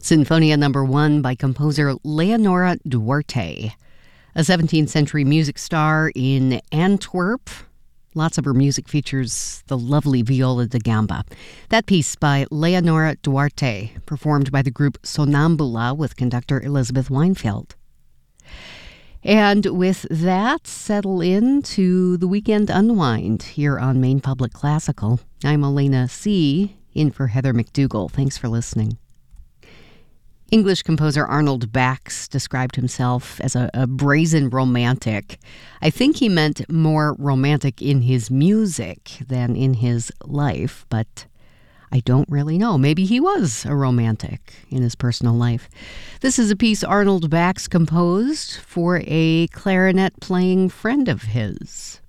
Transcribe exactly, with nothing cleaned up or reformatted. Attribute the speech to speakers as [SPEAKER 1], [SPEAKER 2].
[SPEAKER 1] Sinfonia Number One by composer Leonora Duarte, a seventeenth century music star in Antwerp. Lots of her music features the lovely viola da gamba. That piece by Leonora Duarte, performed by the group Sonambula with conductor Elizabeth Weinfeld. And with that, settle into the weekend unwind here on Maine Public Classical. I'm Elena C., in for Heather McDougall. Thanks for listening. English composer Arnold Bax described himself as a, a brazen romantic. I think he meant more romantic in his music than in his life, but I don't really know. Maybe he was a romantic in his personal life. This is a piece Arnold Bax composed for a clarinet-playing friend of his.